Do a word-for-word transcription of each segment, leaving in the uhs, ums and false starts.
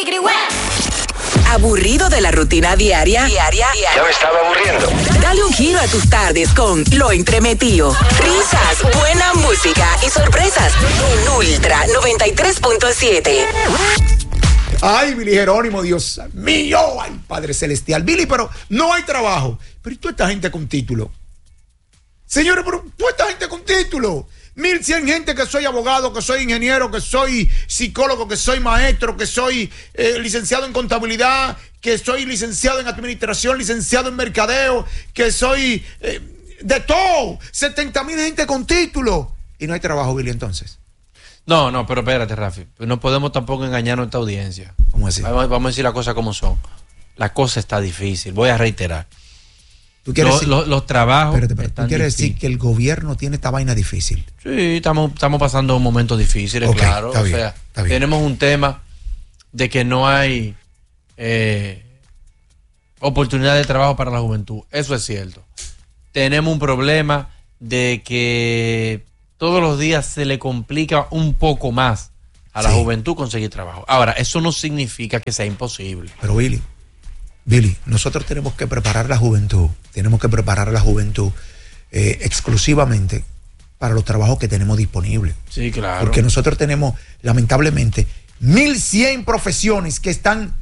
¿Aburrido de la rutina diaria? Diaria. Ya me estaba aburriendo. Dale un giro a tus tardes con Lo Entremetido. Risas, buena música y sorpresas en Ultra noventa y tres punto siete. Ay, Billy Jerónimo, Dios mío, ay, Padre Celestial. Billy, pero no hay trabajo. Pero ¿y toda esta gente con título? Señores, pero toda esta gente con título. Mil cien gente que soy abogado, que soy ingeniero, que soy psicólogo, que soy maestro, que soy eh, licenciado en contabilidad, que soy licenciado en administración, licenciado en mercadeo, que soy eh, de todo. setenta mil gente con título. Y no hay trabajo, Billy, entonces. No, no, pero espérate, Rafi. No podemos tampoco engañar a nuestra audiencia. ¿Cómo así? Vamos, vamos a decir las cosas como son. La cosa está difícil. Voy a reiterar. ¿Tú quieres Los, decir, los, los trabajos. espérate, espérate, ¿tú quieres difícil. decir que el gobierno tiene esta vaina difícil? Sí, estamos, estamos pasando momentos difíciles, Okay, claro. está bien, o sea, está bien. tenemos un tema de que no hay eh, oportunidad de trabajo para la juventud. Eso es cierto. Tenemos un problema de que todos los días se le complica un poco más a la Sí. juventud conseguir trabajo. Ahora, eso no significa que sea imposible. Pero Billy, Billy, nosotros tenemos que preparar la juventud, tenemos que preparar a la juventud eh, exclusivamente para los trabajos que tenemos disponibles. Sí, claro. Porque nosotros tenemos, lamentablemente, mil cien profesiones que están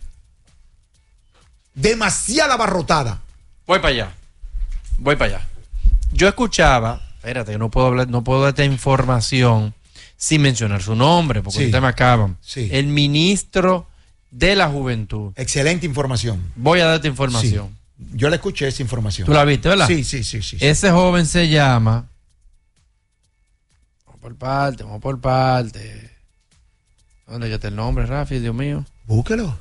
demasiado abarrotadas. Voy para allá. Voy para allá. Yo escuchaba, espérate, que no puedo hablar, no puedo darte información sin mencionar su nombre, porque Sí. ustedes me acaban. Sí. El ministro de la Juventud. Excelente información. Voy a darte información. Sí. Yo le escuché esa información. ¿Tú la viste, verdad? Sí, sí, sí, sí. Ese joven se llama. Vamos por parte, vamos por parte. ¿Dónde está el nombre, Rafi? Dios mío. Búsquelo.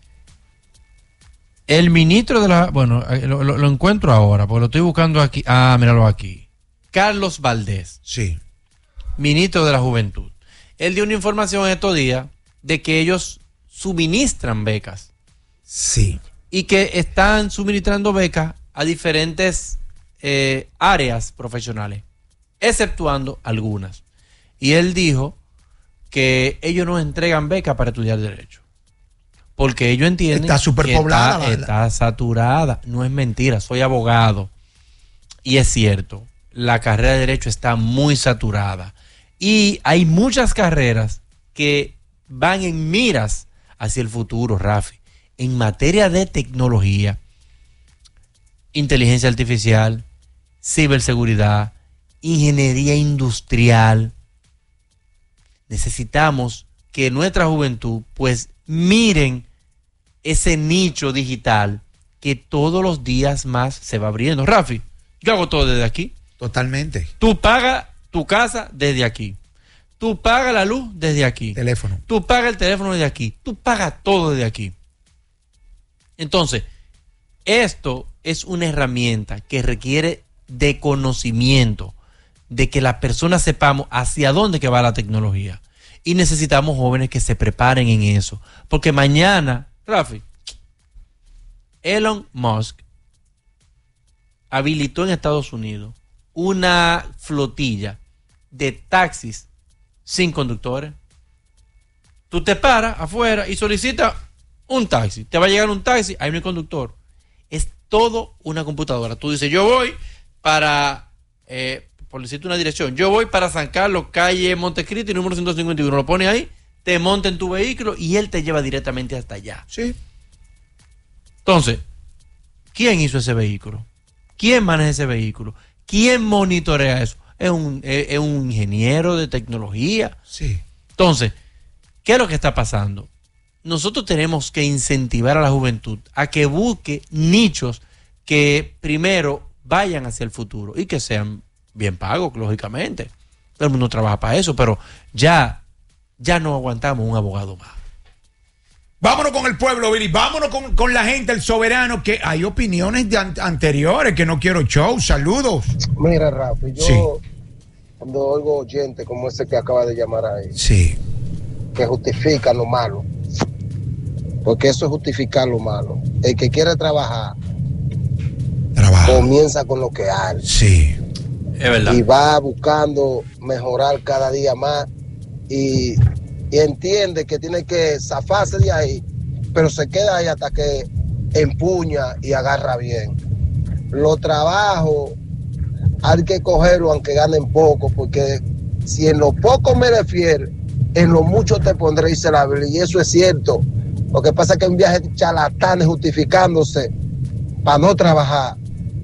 El ministro de la... Bueno, lo, lo- lo encuentro ahora, porque lo estoy buscando aquí. Ah, míralo aquí. Carlos Valdés, Sí. ministro de la Juventud. Él dio una información en estos días de que ellos suministran becas Sí. y que están suministrando becas a diferentes eh, áreas profesionales, exceptuando algunas. Y él dijo que ellos no entregan becas para estudiar Derecho, porque ellos entienden Está superpoblada que la- está, está saturada. No es mentira, soy abogado y es cierto, la carrera de Derecho está muy saturada y hay muchas carreras que van en miras hacia el futuro, Rafi, en materia de tecnología, inteligencia artificial, ciberseguridad, ingeniería industrial. Necesitamos que nuestra juventud pues miren ese nicho digital que todos los días más se va abriendo. Rafi, yo hago todo desde aquí. Totalmente. Tú pagas tu casa desde aquí. Tú pagas la luz desde aquí. Teléfono. Tú pagas el teléfono desde aquí. Tú pagas todo desde aquí. Entonces, esto es una herramienta que requiere de conocimiento, de que las personas sepamos hacia dónde que va la tecnología. Y necesitamos jóvenes que se preparen en eso. Porque mañana, Rafi, Elon Musk habilitó en Estados Unidos una flotilla de taxis sin conductores. Tú te paras afuera y solicitas un taxi. Te va a llegar un taxi, hay un conductor. Es todo una computadora. Tú dices, yo voy para, eh, por decirte una dirección, yo voy para San Carlos, calle Montecristi, número ciento cincuenta y uno. Lo pones ahí, te monta en tu vehículo y él te lleva directamente hasta allá. Sí. Entonces, ¿quién hizo ese vehículo? ¿Quién maneja ese vehículo? ¿Quién monitorea eso? Es un, es, es un ingeniero de tecnología. Sí. Entonces, ¿qué es lo que está pasando? Nosotros tenemos que incentivar a la juventud a que busque nichos que primero vayan hacia el futuro y que sean bien pagos, lógicamente. Todo el mundo trabaja para eso, pero ya, ya no aguantamos un abogado más. Vámonos con el pueblo, Billy. Vámonos con, con la gente, el soberano, que hay opiniones de an- anteriores, que no quiero show. Saludos. Mira, Rafi, yo Sí. cuando oigo oyentes como ese que acaba de llamar ahí, Sí. que justifican lo malo, porque eso es justificar lo malo. El que quiere trabajar, Trabajo. comienza con lo que hay Sí. Es verdad. y va buscando mejorar cada día más y, y entiende que tiene que zafarse de ahí pero se queda ahí hasta que empuña y agarra bien. Los trabajos hay que cogerlo aunque ganen poco, porque si en lo poco me eres fiel, en lo mucho te pondré, dice la Biblia, y eso es cierto. Lo que pasa es que un viaje de charlatanes justificándose para no trabajar.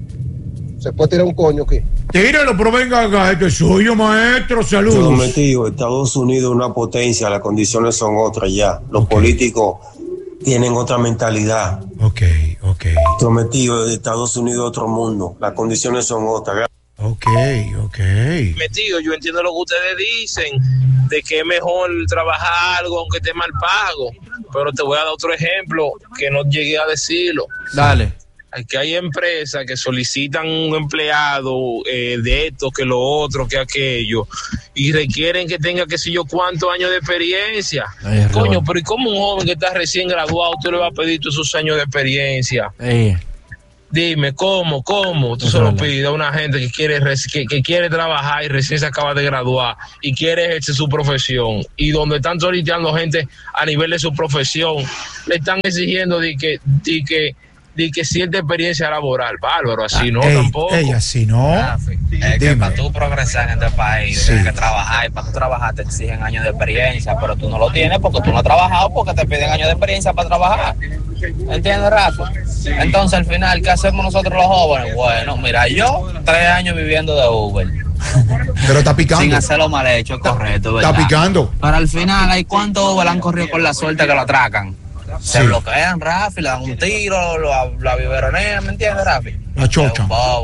¿Se puede tirar un coño aquí? Tíralo, pero venga acá, este es suyo, maestro, saludos. Prometido, Estados Unidos es una potencia, las condiciones son otras ya. Los okay. políticos tienen otra mentalidad. Ok, ok. Prometido, Estados Unidos es otro mundo, las condiciones son otras. Ok, ok. Metido, yo entiendo lo que ustedes dicen, de que es mejor trabajar algo aunque esté mal pago, pero te voy a dar otro ejemplo que no llegué a decirlo. Dale. Que hay empresas que solicitan un empleado eh, de esto, que lo otro, que aquello, y requieren que tenga qué sé yo cuántos años de experiencia. Ay, coño, pero ¿y cómo un joven que está recién graduado usted le va a pedir todos esos años de experiencia? Ay. Dime, ¿cómo? ¿Cómo? Tú se lo pides a una gente que quiere, que, que quiere trabajar y recién se acaba de graduar y quiere ejercer su profesión, y donde están solicitando gente a nivel de su profesión, le están exigiendo de que, de que de que cierta experiencia laboral, bárbaro, así ah, no, ey, tampoco. Ey, así no. Es que para tú progresar en este país, sí. tienes que trabajar, y para tú trabajar te exigen años de experiencia, pero tú no lo tienes porque tú no has trabajado, porque te piden años de experiencia para trabajar. ¿Entiendes, Rafa? Entonces, al final, ¿qué hacemos nosotros los jóvenes? Bueno, mira, yo tres años viviendo de Uber. Pero está picando. Sin hacerlo mal hecho, es correcto, ¿verdad? Está picando. Pero al final, ¿hay cuántos Uber han corrido con la suerte que lo atracan? Se sí. bloquean, Rafi, le dan un tiro, lo, la biberonean, ¿me entiendes, Rafi? La chocha.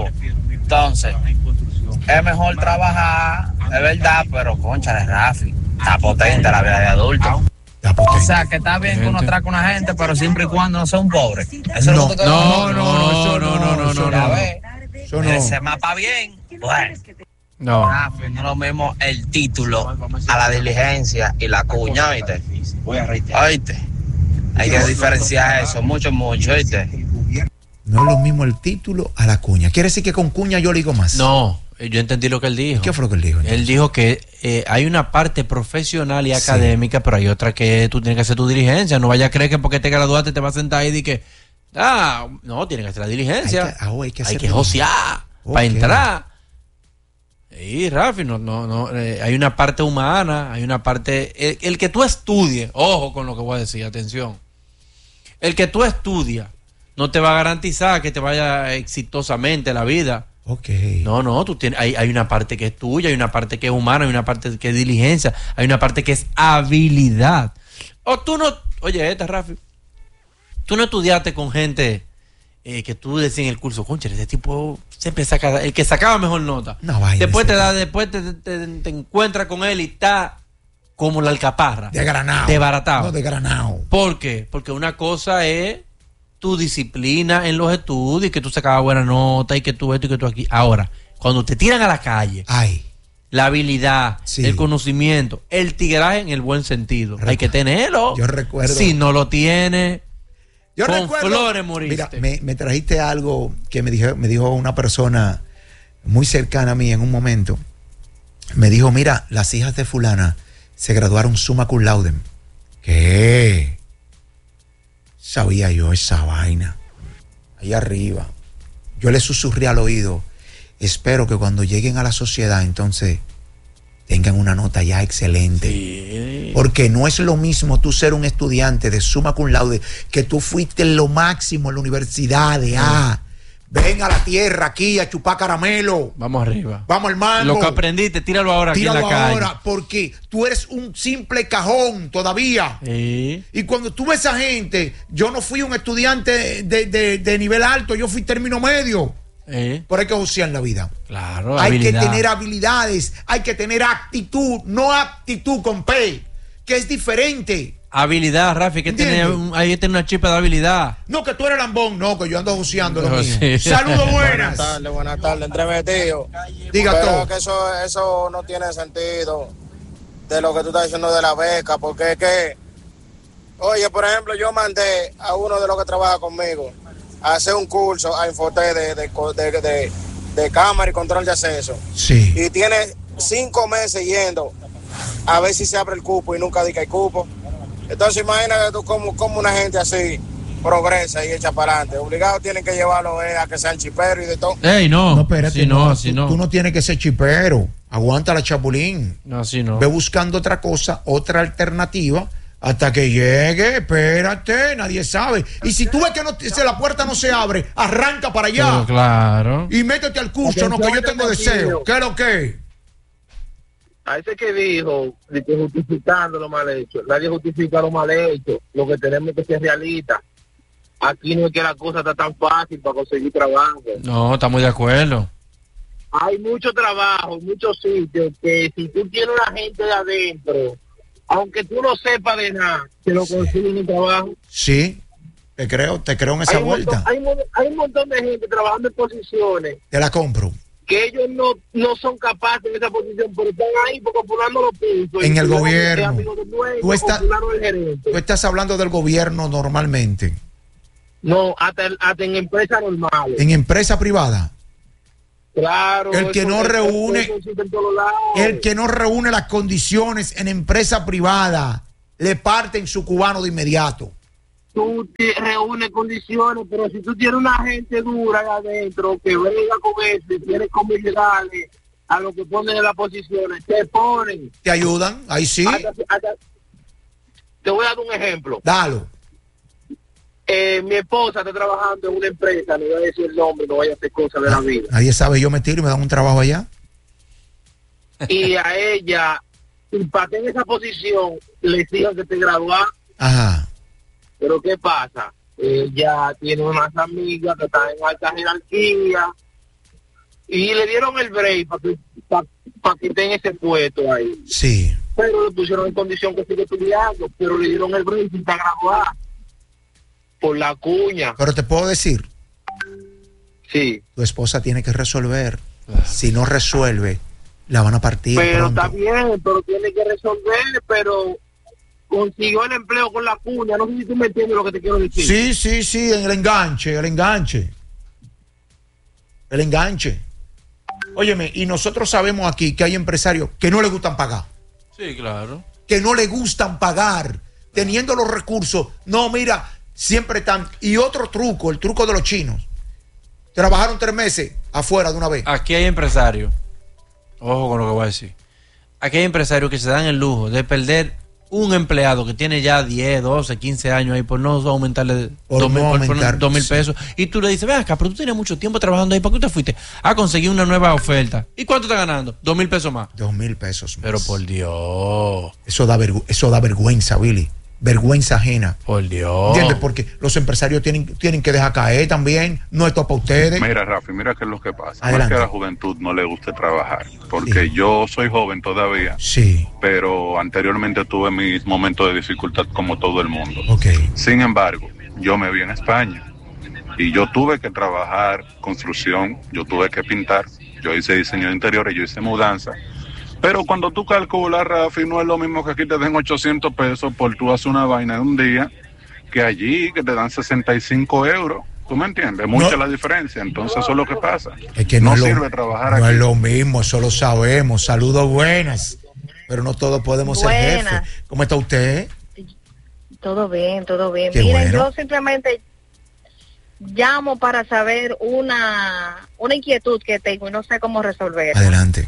Entonces, es mejor trabajar, es verdad, pero concha de Rafi, está potente la vida de adulto. Está potente. O sea, que está bien que uno atraque a una gente, pero siempre y cuando no sea un pobre. Eso no, es lo que no, no, no, no, no, no, no, no, no. Eso no. Se mapa bien, bueno. No. Rafi, no es lo mismo el título a la diligencia y la cuña, ¿oíste? ¿Oíste? Hay que diferenciar eso, mucho, mucho, ¿viste? No es lo mismo el título a la cuña. ¿Quiere decir que con cuña yo digo más? No, yo entendí lo que él dijo. ¿Qué fue lo que él dijo? Entonces? Él dijo que eh, hay una parte profesional y académica, sí. pero hay otra que tú tienes que hacer tu diligencia. No vayas a creer que porque te graduaste te vas a sentar ahí y que, ah, no, tienes que hacer la diligencia. Hay que, oh, hay que, hay que josear okay. para entrar. Y Rafi, no, no, no, eh, hay una parte humana, hay una parte, el, el que tú estudies, ojo con lo que voy a decir, atención, el que tú estudias no te va a garantizar que te vaya exitosamente la vida. Okay. No, no, tú tienes, hay, hay una parte que es tuya, hay una parte que es humana, hay una parte que es diligencia, hay una parte que es habilidad. O tú no, oye, esta Rafi, tú no estudiaste con gente Eh, que tú decías en el curso, concha, ese tipo siempre saca, el que sacaba mejor nota. No, después te da, después te, te, te encuentras con él y está como la alcaparra. De granado. De baratado. No, de granado. ¿Por qué? Porque una cosa es tu disciplina en los estudios, y que tú sacabas buena nota, y que tú esto y que tú aquí. Ahora, cuando te tiran a la calle, ay, la habilidad, sí. el conocimiento, el tigraje en el buen sentido, Recu- hay que tenerlo. Yo recuerdo. Si no lo tienes, Yo con recuerdo, flores moriste. Mira, me, me trajiste algo que me dijo, me dijo una persona muy cercana a mí en un momento. Me dijo, mira, las hijas de fulana se graduaron summa cum laude. ¿Qué? Sabía yo esa vaina. Ahí arriba. Yo le susurré al oído, espero que cuando lleguen a la sociedad, entonces tengan una nota ya excelente. Sí. Porque no es lo mismo tú ser un estudiante de summa cum laude, que tú fuiste lo máximo en la universidad de A. Ven a la tierra aquí a chupar caramelo. Vamos arriba. Vamos, hermano. Lo que aprendiste, tíralo ahora tíralo aquí en la ahora, calle. porque tú eres un simple cajón todavía. Sí. Y cuando tú ves a esa gente, yo no fui un estudiante de, de, de nivel alto, yo fui término medio. ¿Eh? Pero hay que josear en la vida. Claro, hay habilidad. que tener habilidades, hay que tener actitud, no aptitud con P, que es diferente. Habilidad, Rafi, que tiene, hay que tener una chispa de habilidad. No, que tú eres lambón, no, que yo ando joseando lo No, mío. sí. Saludos, buenas. Buenas tardes, buenas tardes, entremetido. Diga Pero todo. que eso, eso no tiene sentido de lo que tú estás diciendo de la beca, porque es que, oye, por ejemplo, yo mandé a uno de los que trabaja conmigo a hacer un curso a Infotec de, de, de, de, de cámara y control de acceso. Sí. Y tiene cinco meses yendo a ver si se abre el cupo y nunca di que hay cupo. Entonces imagínate tú cómo, cómo una gente así progresa y echa para adelante. Obligado tienen que llevarlo eh, a que sean chiperos y de todo. Ey, no. No, espérate, si no, no, así tú, no. tú no tienes que ser chipero. Aguanta la chapulín. No, así no. Ve buscando otra cosa, otra alternativa, hasta que llegue. Espérate, nadie sabe. Y si tú ves que no, si la puerta no se abre, arranca para allá. Pero claro. Y métete al curso, no, que yo tengo deseo. ¿Qué es lo que? A ese que dijo, de que justificando lo mal hecho, nadie justifica lo mal hecho. Lo que tenemos es que ser realistas. Aquí no es que la cosa está tan fácil para conseguir trabajo. No, estamos de acuerdo. Hay mucho trabajo, muchos sitios que si tú tienes una gente de adentro, aunque tú no sepas de nada, te lo Sí. consiguen en trabajo. Sí, te creo, te creo en esa Hay un, vuelta. montón, hay, mo- hay un montón de gente trabajando en posiciones Te la compro. que ellos no, no son capaces en esa posición, pero están ahí porque fulano lo puso. En y el fulano gobierno. es amigo del dueño, Tú estás- o fulano es el gerente. Tú estás hablando del gobierno normalmente. No, hasta, hasta en empresas normales. En empresa privada, Claro. El que eso- no eso- reúne- eso existe en todos lados. el que no reúne las condiciones en empresa privada, le parten su cubano de inmediato. Tú te reúnes condiciones, pero si tú tienes una gente dura ahí adentro que brega con eso y tienes como llegarle a lo que ponen en las posiciones, te ponen. ¿Te ayudan? Ahí sí. Hasta- hasta- te voy a dar un ejemplo. Dalo. Eh, mi esposa está trabajando en una empresa, no voy a decir el nombre, no vaya a hacer cosas de la vida. Nadie sabe, yo me tiro y me dan un trabajo allá. Y a ella, y para tener esa posición, le exigen que te gradúas. Ajá. Pero ¿qué pasa? Ella tiene unas amigas que están en alta jerarquía y le dieron el break para que, pa, pa que esté en ese puesto ahí. Sí. Pero le pusieron en condición que sigue estudiando, pero le dieron el break sin estar graduada. Por la cuña. Pero te puedo decir, Sí. tu esposa tiene que resolver. Si no resuelve, la van a partir Pero pronto. está bien, pero tiene que resolver, pero consiguió el empleo con la cuña. No sé si tú me entiendes lo que te quiero decir. Sí, sí, sí, en el enganche, el enganche. El enganche. Óyeme, y nosotros sabemos aquí que hay empresarios que no les gustan pagar. Sí, claro. Que no les gustan pagar. Teniendo los recursos. No, mira, siempre están. Y otro truco, el truco de los chinos. Trabajaron tres meses afuera de una vez. Aquí hay empresarios. Ojo con lo que voy a decir. Aquí hay empresarios que se dan el lujo de perder un empleado que tiene ya diez, doce, quince años ahí por no aumentarle Por dos mil, no por- por aumentar, dos mil sí. pesos. Y tú le dices, ven acá, pero tú tienes mucho tiempo trabajando ahí. ¿Para qué te fuiste? A conseguir una nueva oferta. ¿Y cuánto estás ganando? Dos mil pesos más. Dos mil pesos más. Pero por Dios. Eso da, vergu- eso da vergüenza, Billy. Vergüenza ajena. Por Dios. ¿Entiendes? Porque los empresarios tienen, tienen que dejar caer también. No es todo para ustedes. Mira, Rafi, mira qué es lo que pasa. Adelante. No es que a la juventud no le guste trabajar, porque Sí. yo soy joven todavía, Sí, pero anteriormente tuve mis momentos de dificultad como todo el mundo. ok. Sin embargo, yo me vi en España y yo tuve que trabajar construcción, yo tuve que pintar, yo hice diseño de interiores, yo hice mudanza. Pero cuando tú calculas, Rafi, no es lo mismo que aquí te den ochocientos pesos por tú hacer una vaina de un día, que allí que te dan sesenta y cinco euros. ¿Tú me entiendes? Mucha No. la diferencia. Entonces eso es lo que pasa. Es que no no, es sirve lo, trabajar no aquí. es lo mismo, eso lo sabemos. Saludos buenas. Pero no todos podemos ser Buenas. jefes. ¿Cómo está usted? Todo bien, todo bien. Qué Miren, bueno. yo simplemente llamo para saber una, una inquietud que tengo y no sé cómo resolverla. Adelante.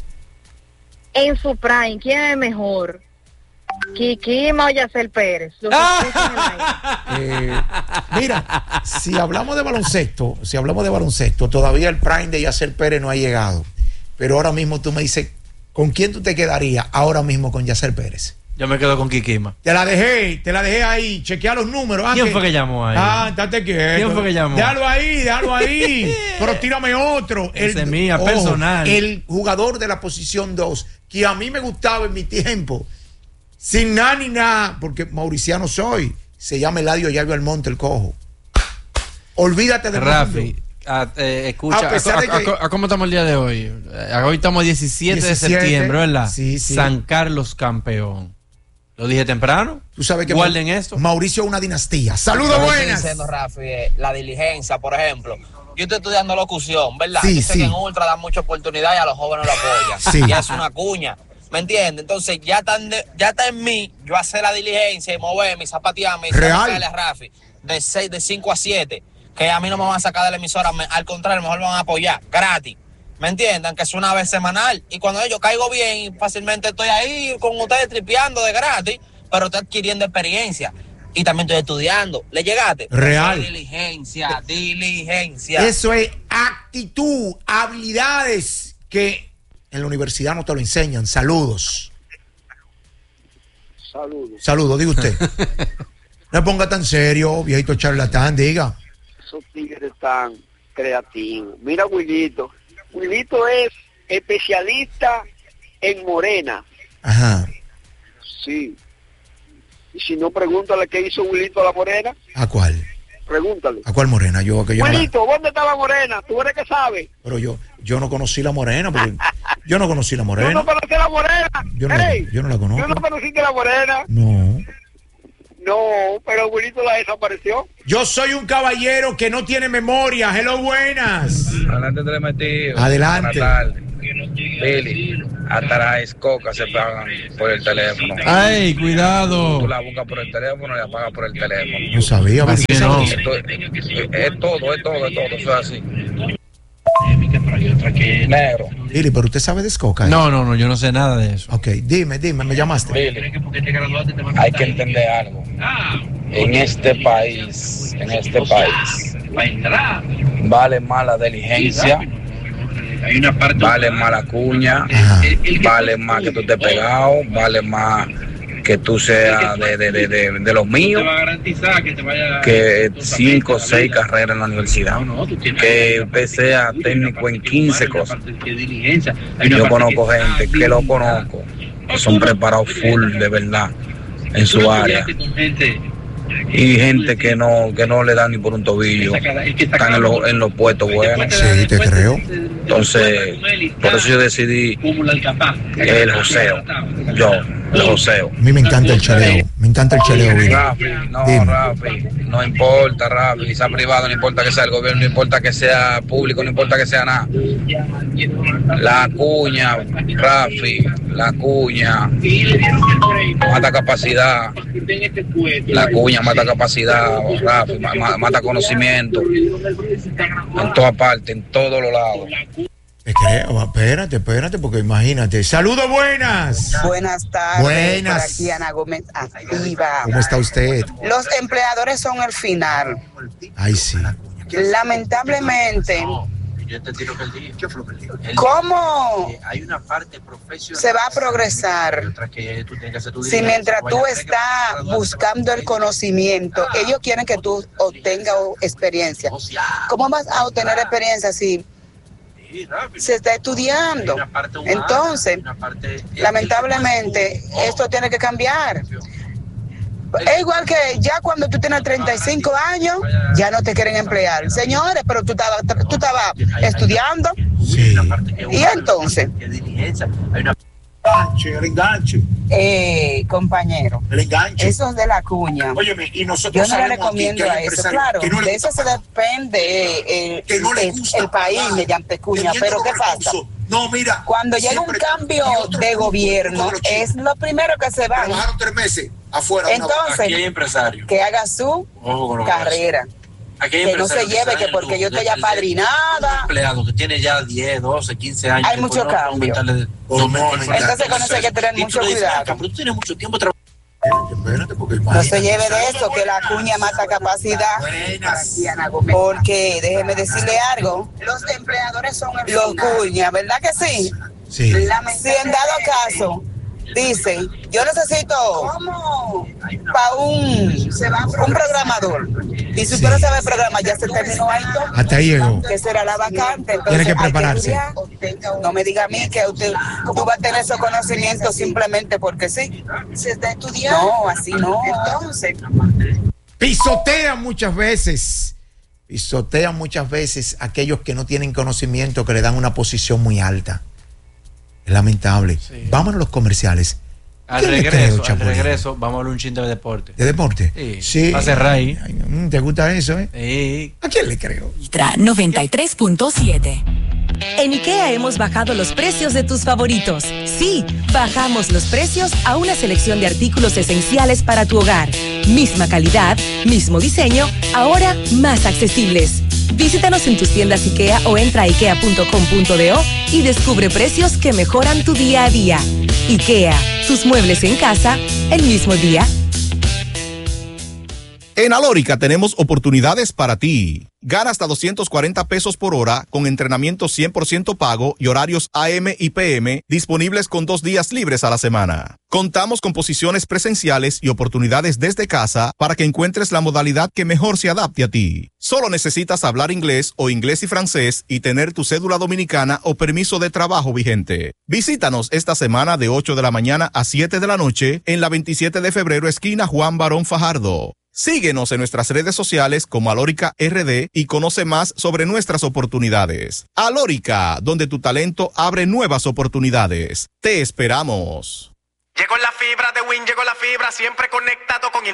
En su prime, ¿quién es mejor? ¿Kikima o Yacel Pérez? Los escucho en el aire. Eh, mira, si hablamos de baloncesto, si hablamos de baloncesto, todavía el prime de Yacel Pérez no ha llegado. Pero ahora mismo tú me dices, ¿con quién tú te quedarías ahora mismo con Yacel Pérez? Yo me quedo con Kikima. Te la dejé, te la dejé ahí, chequea los números. Ah, ¿Quién que- fue que llamó ahí? Ah, estate quieto. ¿Quién fue que llamó? Déjalo ahí, déjalo ahí. Pero tírame otro. Ese es mía, personal. El jugador de la posición dos, que a mí me gustaba en mi tiempo, sin nada ni nada, porque mauriciano soy, se llama Eladio Yavio Almonte, el cojo. Olvídate de Rafi, a- eh, escucha, A pesar a- de a- que- a- a- ¿cómo estamos el día de hoy? Eh, Hoy estamos diecisiete de diecisiete, septiembre, ¿verdad? sí, sí. San Carlos campeón. ¿Lo dije temprano? Tú sabes que Guarden Mau- esto. Mauricio es una dinastía. Saludos Lo que estoy buenas. diciendo, Rafi, es la diligencia, por ejemplo. Yo estoy estudiando locución, ¿verdad? Sí, Yo sé sí. que en Ultra da mucha oportunidad y a los jóvenes lo apoyan. Sí. Y es una cuña. ¿Me entiendes? Entonces ya está, en, ya está en mí yo hacer la diligencia y moverme y zapatearme y sacarle a Rafi de seis, de cinco a siete, que a mí no me van a sacar de la emisora, me, al contrario, mejor me van a apoyar, gratis. ¿Me entienden? Que es una vez semanal. Y cuando yo caigo bien, fácilmente estoy ahí con ustedes tripeando de gratis, pero estoy adquiriendo experiencia. Y también estoy estudiando. ¿Le llegaste? Real. Eso es diligencia, diligencia. Eso es actitud, habilidades que en la universidad no te lo enseñan. Saludos. Saludos. Saludos, diga usted. No ponga tan serio, viejito charlatán, diga. Esos tigres están creativos. Mira, Wilito. Wilito es especialista en morena. Ajá. Sí. Y si no, pregúntale qué hizo Wilito a la morena. ¿A cuál? Pregúntale. ¿A cuál morena? Yo que yo Wilito, no la... ¿dónde está la morena? ¿Tú eres que sabes? Pero yo, yo no conocí la morena, porque yo no conocí la morena. ¿Tú no conocí la morena? Yo no, hey, la, yo no la conozco. ¿Tú no conociste la morena? No. No, pero Wilito la desapareció. Yo soy un caballero que no tiene memoria. Hello, buenas. Adelante, Telemetido. Adelante. Buenas tardes. Billy, hasta las escocas se pagan por el teléfono. Ay, cuidado. Tú la buscas por el teléfono y la pagas por el teléfono. No sabía, ¿por qué no? Esto, es, es todo, es todo, es todo, eso es así. Negro. Billy, pero usted sabe de escoca. ¿eh? No, no, no, yo no sé nada de eso. Ok, dime, dime, me llamaste. Billy, hay que entender algo. En este país, en este país, vale más la diligencia, vale más la cuña, vale más que tú estés pegado, vale más que tú seas de, de, de, de, de los míos, que cinco o seis carreras en la universidad, que usted sea técnico en quince cosas. Yo conozco gente que lo conozco, que son preparados full de verdad en su área, y gente que no que no le dan ni por un tobillo, están en, lo, en los puestos buenos. Sí, te creo. Entonces, por eso yo decidí el joseo. Yo, el joseo. A mí me encanta el chaleo. Me encanta el chaleo, Billy. Rafi, no, Dime. Rafi, no importa, Rafi, sea privado, no importa que sea el gobierno, no importa que sea público, no importa que sea nada. La cuña, Rafi, la cuña mata capacidad. La cuña mata capacidad, Rafi, mata conocimiento. En todas partes, en todos los lados. Te creo, espérate, espérate, porque imagínate. ¡Saludos, buenas! Buenas tardes. Buenas. Por aquí Ana Gómez activa. ¿Cómo está usted? Los empleadores son el final. Ay, sí. Lamentablemente, ¿cómo se va a progresar si mientras tú estás buscando el conocimiento, ellos quieren que tú obtengas experiencia? ¿Cómo vas a obtener experiencia si se está estudiando? Entonces, lamentablemente, esto tiene que cambiar. Es igual que ya cuando tú tienes treinta y cinco años, ya no te quieren emplear. Señores, pero tú estabas tú estabas estudiando. Sí. Y entonces, el enganche. Eh, compañero, el enganche. Eso es de la cuña. Óyeme, y nosotros yo no le sabemos recomiendo aquí que hay a eso, claro, que no de eso se depende eh, que no le el, gusta el país pagar, mediante cuña, pero ¿qué pasa? No, mira, cuando llega un cambio de gobierno, es lo primero que se va. Trabajaron tres meses afuera. Entonces, aquí hay empresarios que haga su carrera. Que no se lleve, que porque yo estoy apadrinada. Un empleado que tiene ya diez, doce, quince años. Hay mucho cambio. Entonces con eso hay que tener mucho cuidado. Pero tú tienes mucho tiempo trabajando. No se lleve de eso, que la cuña mata capacidad. Porque déjeme decirle algo. Los empleadores son los cuñas, ¿verdad que sí? Sí. Si en dado caso dicen, yo necesito para un, un programador, y si usted no sabe programar, ya se terminó ahí todo. Hasta ahí llegó. Que será la vacante. Entonces, Tiene que prepararse. Que no me diga a mí que usted tú vas a tener esos conocimientos simplemente porque sí. Se está estudiando. No, así no. Entonces, pisotean muchas veces. Pisotean muchas veces aquellos que no tienen conocimiento, que le dan una posición muy alta. Es lamentable. Sí. Vámonos a los comerciales. Al regreso, creo, al regreso, vamos a hablar un chin de deporte. ¿De deporte? Sí. Sí. Va a cerrar ahí. Ay, ¿te gusta eso, eh? Sí. ¿A quién le creo? noventa y tres punto siete En IKEA hemos bajado los precios de tus favoritos. Sí, bajamos los precios a una selección de artículos esenciales para tu hogar. Misma calidad, mismo diseño, ahora más accesibles. Visítanos en tus tiendas IKEA o entra a ikea punto com punto do y descubre precios que mejoran tu día a día. IKEA, tus muebles en casa, el mismo día. En Alórica tenemos oportunidades para ti. Gana hasta doscientos cuarenta pesos por hora con entrenamiento cien por ciento pago y horarios A M y P M disponibles con dos días libres a la semana. Contamos con posiciones presenciales y oportunidades desde casa para que encuentres la modalidad que mejor se adapte a ti. Solo necesitas hablar inglés o inglés y francés y tener tu cédula dominicana o permiso de trabajo vigente. Visítanos esta semana de ocho de la mañana a siete de la noche en la veintisiete de febrero esquina Juan Barón Fajardo. Síguenos en nuestras redes sociales como Alórica R D y conoce más sobre nuestras oportunidades. Alórica, donde tu talento abre nuevas oportunidades. Te esperamos. Llegó la fibra de Win, llegó la fibra, siempre conectado con